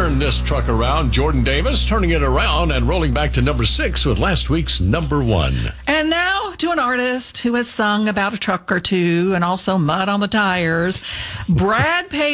turn this truck around. Jordan Davis turning it around and rolling back to number 6 with last week's number 1. And now to an artist who has sung about a truck or two and also mud on the tires. Brad Paisley